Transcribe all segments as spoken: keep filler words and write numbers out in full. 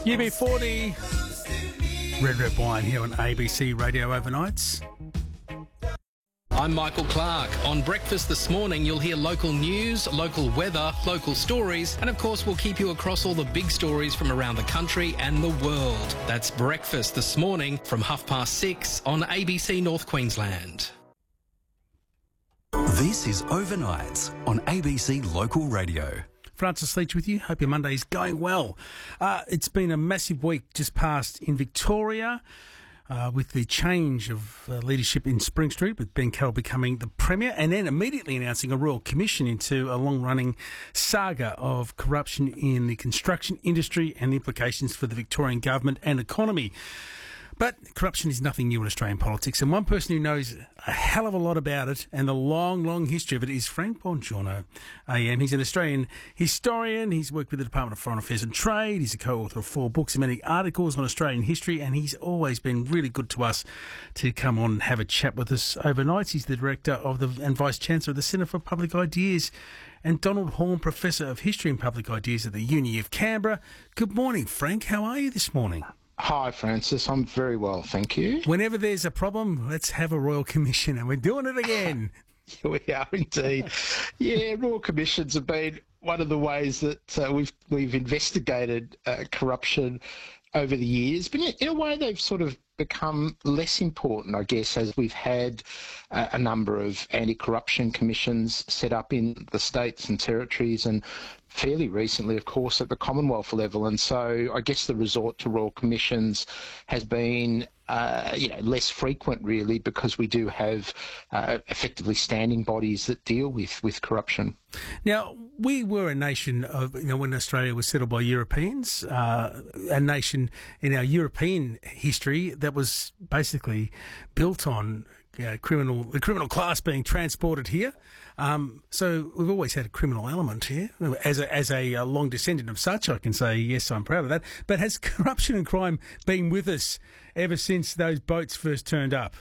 U B forty, Red Red Wine here on A B C Radio Overnights. I'm Michael Clark. On Breakfast this morning, you'll hear local news, local weather, local stories, and of course we'll keep you across all the big stories from around the country and the world. That's Breakfast this morning from half past six on A B C North Queensland. This is Overnights on A B C Local Radio. Francis Leach with you. Hope your Monday is going well. Uh, it's been a massive week just past in Victoria uh, with the change of uh, leadership in Spring Street, with Ben Carroll becoming the Premier and then immediately announcing a Royal Commission into a long-running saga of corruption in the construction industry and the implications for the Victorian government and economy. But corruption is nothing new in Australian politics, and one person who knows a hell of a lot about it and the long, long history of it is Frank Bongiorno A M. He's an Australian historian. He's worked with the Department of Foreign Affairs and Trade. He's a co-author of four books and many articles on Australian history, and he's always been really good to us to come on and have a chat with us overnight. He's the Director of the and Vice-Chancellor of the Centre for Public Ideas, and Donald Horne, Professor of History and Public Ideas at the Uni of Canberra. Good morning, Frank. How are you this morning? Hi, Francis. I'm very well, thank you. Whenever there's a problem, let's have a Royal Commission, and we're doing it again. Here we are indeed. Yeah, Royal Commissions have been one of the ways that uh, we've we've investigated uh, corruption over the years, but in a way they've sort of become less important, I guess, as we've had uh, a number of anti-corruption commissions set up in the states and territories, and fairly recently, of course, at the Commonwealth level. And so I guess the resort to Royal Commissions has been uh, you know, less frequent, really, because we do have uh, effectively standing bodies that deal with, with corruption. Now, we were a nation of, you know, when Australia was settled by Europeans, uh, a nation in our European history that was basically built on uh, criminal, the criminal class being transported here. Um, so we've always had a criminal element here. As a, as a, a long descendant of such, I can say, yes, I'm proud of that. But has corruption and crime been with us ever since those boats first turned up?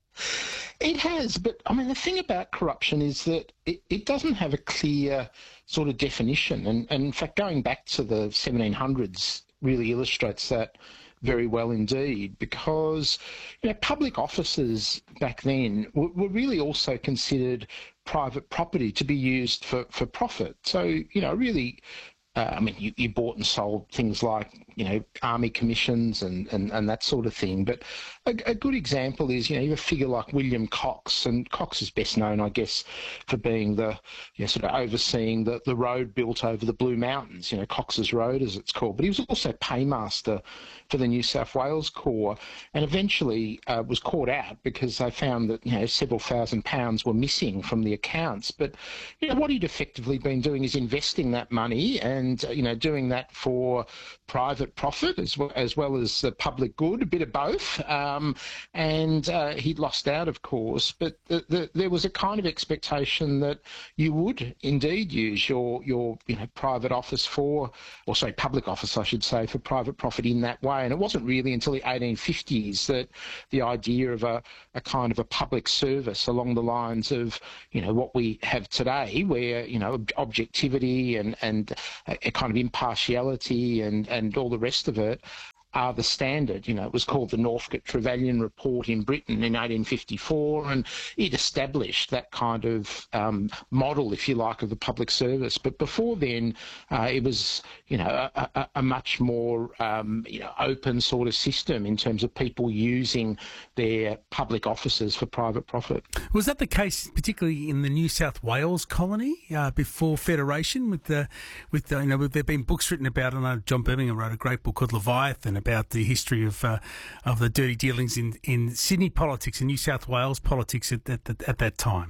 It has, but I mean, the thing about corruption is that it, it doesn't have a clear sort of definition. And, and in fact, going back to the seventeen hundreds really illustrates that very well indeed, because, you know, public offices back then were, were really also considered private property to be used for, for profit. So, you know, really, uh, I mean, you, you bought and sold things like, you know, army commissions and, and, and that sort of thing. But a, a good example is, you know, you have a figure like William Cox, and Cox is best known, I guess, for being the, you know, sort of overseeing the, the road built over the Blue Mountains, you know, Cox's Road as it's called. But he was also paymaster for the New South Wales Corps, and eventually uh, was caught out because they found that, you know, several thousand pounds were missing from the accounts. But, you know, what he'd effectively been doing is investing that money and, uh, you know, doing that for private profit as well as, well as the public good, a bit of both. Um, and uh, he'd lost out, of course, but the, the, there was a kind of expectation that you would indeed use your, your you know, private office for, or sorry, public office, I should say, for private profit in that way. And it wasn't really until the eighteen fifties that the idea of a, a kind of a public service along the lines of, you know, what we have today, where, you know, objectivity and, and a, a kind of impartiality and, and all the rest of it are the standard. You know, it was called the Northcote-Trevelyan Report in Britain in eighteen fifty-four, and it established that kind of um, model, if you like, of the public service. But before then, uh, it was, you know, a, a, a much more, um, you know, open sort of system in terms of people using their public offices for private profit. Was that the case, particularly in the New South Wales colony uh, before Federation? With the, with the, you know, there've been books written about it. I know John Birmingham wrote a great book called Leviathan about the history of uh, of the dirty dealings in, in Sydney politics and New South Wales politics at, at, at that time.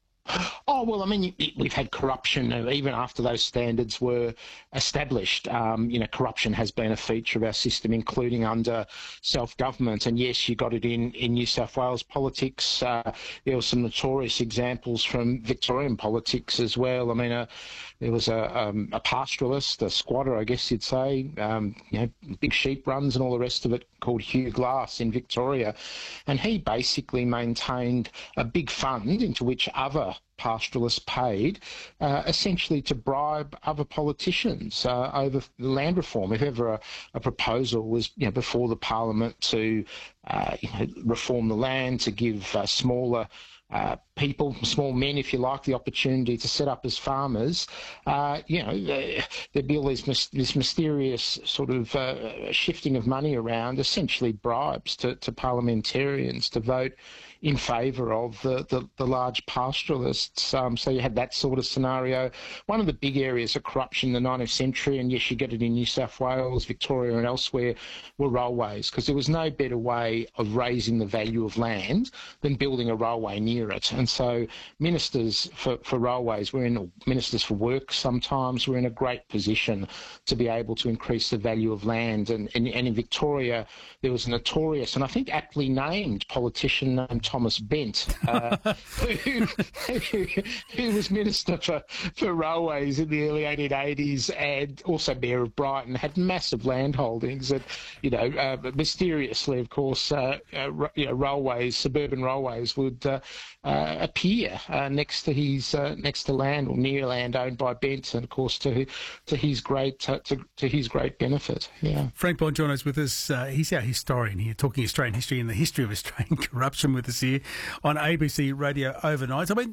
Oh, well, I mean, we've had corruption even after those standards were established. Um, you know, corruption has been a feature of our system, including under self-government. And yes, you got it in, in New South Wales politics. Uh, there were some notorious examples from Victorian politics as well. I mean, uh, there was a, um, a pastoralist, a squatter, I guess you'd say, um, you know, big sheep runs and all the rest of it, called Hugh Glass in Victoria. And he basically maintained a big fund into which other pastoralists paid uh, essentially to bribe other politicians uh, over the land reform. If ever a, a proposal was, you know, before the Parliament to uh, you know, reform the land, to give uh, smaller Uh, people, small men, if you like, the opportunity to set up as farmers, uh, you know, there'd be all these, this mysterious sort of uh, shifting of money around, essentially bribes to, to parliamentarians to vote in favour of the, the, the large pastoralists. Um, so you had that sort of scenario. One of the big areas of corruption in the nineteenth century, and yes, you get it in New South Wales, Victoria and elsewhere, were railways, because there was no better way of raising the value of land than building a railway near it. And so ministers for, for railways were in, or ministers for work sometimes, were in a great position to be able to increase the value of land. And, and, and in Victoria, there was a notorious, and I think aptly named, politician named Thomas Bent, uh, who, who, who was Minister for, for Railways in the early eighteen eighties and also Mayor of Brighton, had massive land holdings. And, you know, uh, mysteriously, of course, uh, uh, you know, railways, suburban railways would uh, uh, appear uh, next to his uh, next to land or near land owned by Bent, and of course to to his great uh, to, to his great benefit. Yeah. Frank Bongiorno is with us. Uh, he's our historian here, talking Australian history and the history of Australian corruption with us here on A B C Radio Overnight. I mean,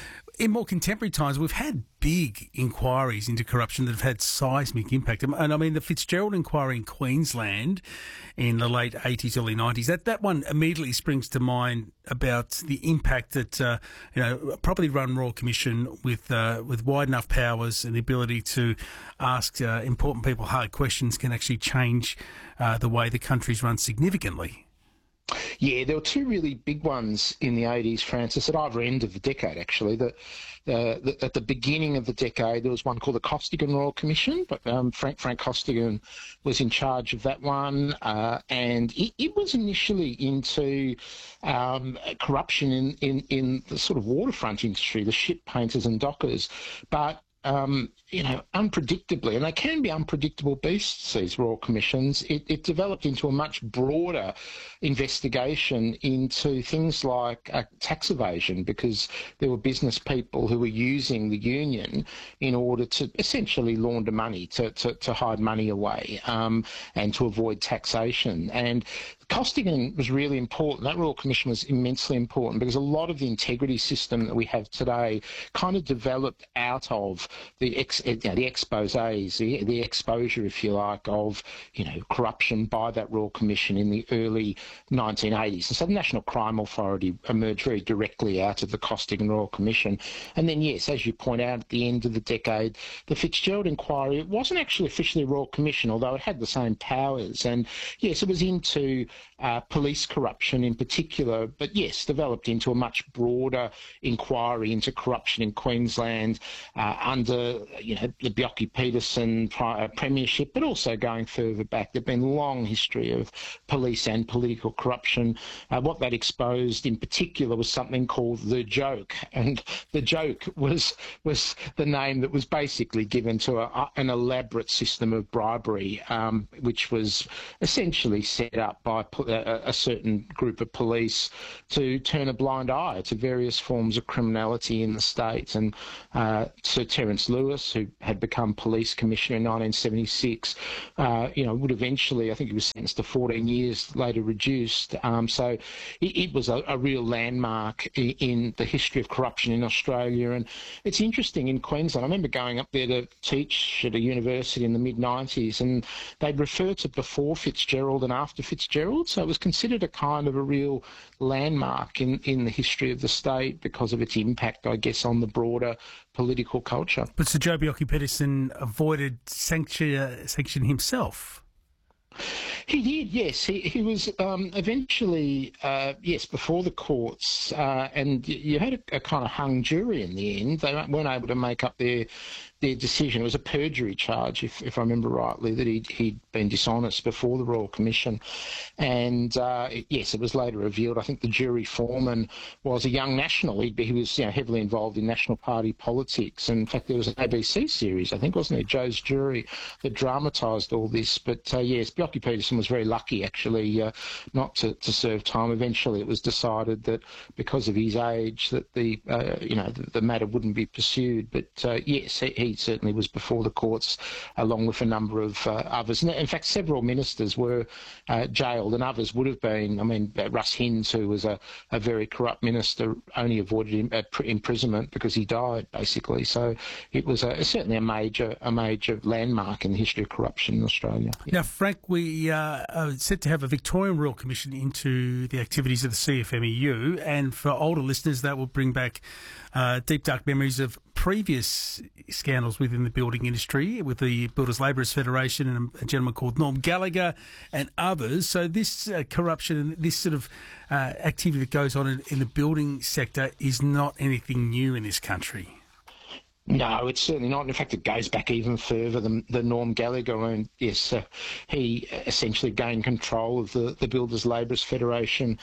in more contemporary times, we've had big inquiries into corruption that have had seismic impact. And, and I mean, the Fitzgerald inquiry in Queensland in the late eighties, early nineties, that, that one immediately springs to mind about the impact that, uh, you know, a properly run Royal Commission with uh, with wide enough powers and the ability to ask uh, important people hard questions can actually change uh, the way the country's run significantly. Yeah, there were two really big ones in the eighties, Francis, at either end of the decade, actually. The, uh, the, at the beginning of the decade, there was one called the Costigan Royal Commission, but um, Frank Frank Costigan was in charge of that one, uh, and it, it was initially into um, corruption in, in, in the sort of waterfront industry, the ship painters and dockers, but Um, you know, unpredictably, and they can be unpredictable beasts, these Royal Commissions, it, it developed into a much broader investigation into things like uh, tax evasion, because there were business people who were using the union in order to essentially launder money, to, to, to hide money away um, and to avoid taxation. And Costigan was really important. That Royal Commission was immensely important because a lot of the integrity system that we have today kind of developed out of the ex, you know, the exposés, the, the exposure, if you like, of you know corruption by that Royal Commission in the early nineteen eighties. And so the National Crime Authority emerged very directly out of the Costigan Royal Commission. And then, yes, as you point out, at the end of the decade, the Fitzgerald inquiry, it wasn't actually officially a Royal Commission, although it had the same powers. And yes, it was into Uh, police corruption in particular, but yes, developed into a much broader inquiry into corruption in Queensland uh, under, you know, the Bjelke-Petersen pri- uh, premiership, but also going further back. There've been a long history of police and political corruption. Uh, what that exposed in particular was something called the joke, and the joke was was the name that was basically given to a, an elaborate system of bribery, um, which was essentially set up by A, a certain group of police to turn a blind eye to various forms of criminality in the state. And uh, Sir Terence Lewis, who had become police commissioner in nineteen seventy-six, uh, you know, would eventually, I think he was sentenced to fourteen years, later reduced. Um, so it, it was a, a real landmark in, in the history of corruption in Australia. And it's interesting, in Queensland, I remember going up there to teach at a university in the mid nineties, and they'd refer to before Fitzgerald and after Fitzgerald. So it was considered a kind of a real landmark in, in the history of the state because of its impact, I guess, on the broader political culture. But Sir Joh Bjelke-Petersen avoided sanction, sanction himself. He did, yes. He he was um, eventually, uh, yes, before the courts, uh, and you had a, a kind of hung jury in the end. They weren't able to make up their their decision. It was a perjury charge, if, if I remember rightly, that he'd, he'd been dishonest before the Royal Commission. And, uh, it, yes, it was later revealed. I think the jury foreman was a young national. He, he was you know, heavily involved in National Party politics. And in fact, there was an A B C series, I think, wasn't there, Joe's Jury, that dramatised all this. But, uh, yes, Bjelke-Petersen was very lucky, actually, uh, not to, to serve time. Eventually, it was decided that because of his age, that the uh, you know the, the matter wouldn't be pursued. But uh, yes, he, he certainly was before the courts, along with a number of uh, others. And in fact, several ministers were uh, jailed, and others would have been. I mean, Russ Hinds, who was a, a very corrupt minister, only avoided him, uh, imprisonment because he died, basically. So it was a, certainly a major a major landmark in the history of corruption in Australia. Yeah. Now, Frank, we uh, are set to have a Victorian Royal Commission into the activities of the C F M E U, and for older listeners, that will bring back uh, deep, dark memories of previous scandals within the building industry with the Builders Labourers Federation and a gentleman called Norm Gallagher and others. So this uh, corruption and this sort of uh, activity that goes on in, in the building sector is not anything new in this country. No, it's certainly not. In fact, it goes back even further than, than Norm Gallagher. And yes, uh, he essentially gained control of the, the Builders Labourers Federation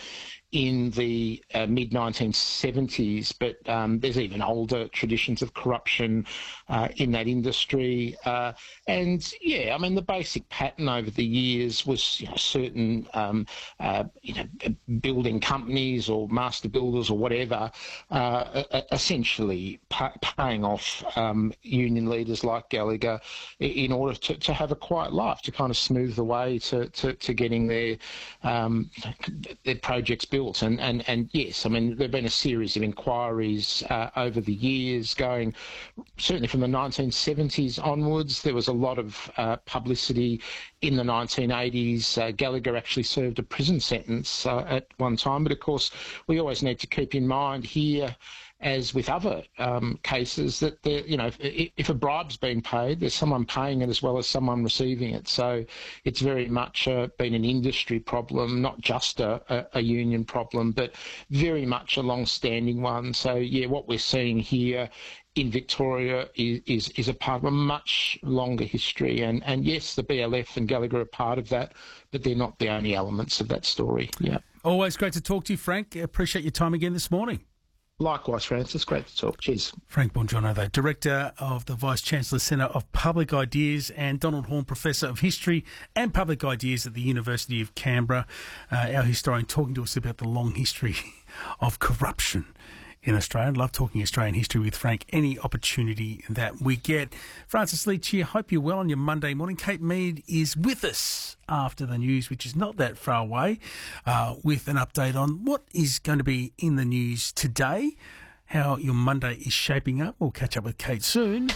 in the uh, mid nineteen seventies, but um, there's even older traditions of corruption uh, in that industry. Uh, and yeah, I mean, the basic pattern over the years was, you know, certain um, uh, you know building companies or master builders or whatever, uh, essentially pay, paying off um, union leaders like Gallagher in order to, to have a quiet life, to kind of smooth the way to, to, to getting their um, their projects built. And, and, and yes, I mean, there have been a series of inquiries uh, over the years going, certainly from the nineteen seventies onwards. There was a lot of uh, publicity in the nineteen eighties. Uh, Gallagher actually served a prison sentence uh, at one time. But of course, we always need to keep in mind here, as with other um, cases, that there, you know, if, if a bribe's been paid, there's someone paying it as well as someone receiving it. So it's very much uh, been an industry problem, not just a, a, a union problem, but very much a long-standing one. So yeah, what we're seeing here in Victoria is, is, is a part of a much longer history. And, and yes, the B L F and Gallagher are part of that, but they're not the only elements of that story. Yeah. Always great to talk to you, Frank. Appreciate your time again this morning. Likewise, Francis. Great to talk. Cheers. Frank Bongiorno, though, Director of the Vice-Chancellor Centre of Public Ideas, and Donald Horne, Professor of History and Public Ideas at the University of Canberra, uh, our historian, talking to us about the long history of corruption in Australia. I love talking Australian history with Frank, any opportunity that we get. Francis Leach here. Hope you're well on your Monday morning. Kate Mead is with us after the news, which is not that far away, uh, with an update on what is going to be in the news today, how your Monday is shaping up. We'll catch up with Kate soon.